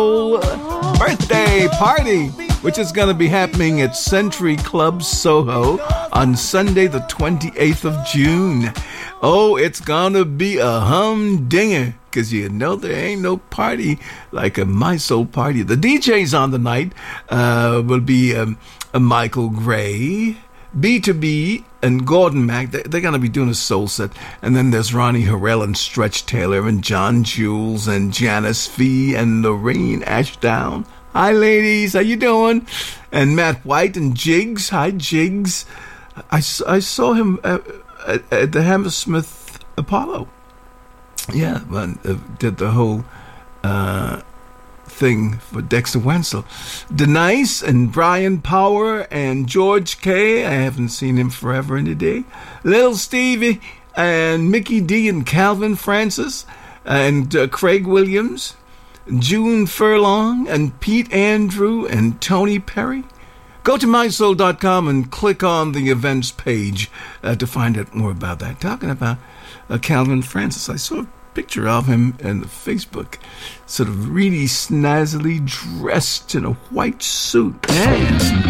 birthday party, which is going to be happening at Century Club Soho on Sunday the 28th of June. Oh, it's going to be a humdinger, because you know there ain't no party like a My Soul party. The DJs on the night will be Michael Gray, B2B, and Gordon Mack. They're going to be doing a soul set. And then there's Ronnie Harrell and Stretch Taylor and John Jules and Janice Fee and Lorraine Ashdown. Hi, ladies. How you doing? And Matt White and Jiggs. Hi, Jiggs. I saw him at the Hammersmith Apollo. Yeah, did the whole thing for Dexter Wenzel. Denise and Brian Power and George K. I haven't seen him forever and a day. Little Stevie and Mickey D and Calvin Francis and Craig Williams, June Furlong and Pete Andrew and Tony Perry. Go to mysoul.com and click on the events page to find out more about that. Talking about Calvin Francis, I saw a picture of him in Facebook, sort of really snazzily dressed in a white suit. Man.